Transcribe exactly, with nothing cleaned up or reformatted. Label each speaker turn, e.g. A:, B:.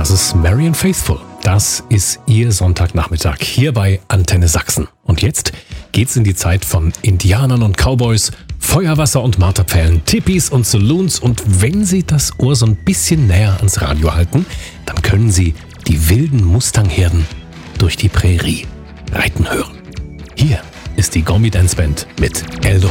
A: Das ist Marianne Faithfull. Das ist Ihr Sonntagnachmittag hier bei Antenne Sachsen. Und jetzt geht's in die Zeit von Indianern und Cowboys, Feuerwasser und Marterpfählen, Tippis und Saloons. Und wenn Sie das Ohr so ein bisschen näher ans Radio halten, dann können Sie die wilden Mustangherden durch die Prärie reiten hören. Hier ist die Gomi Dance Band mit Eldorado.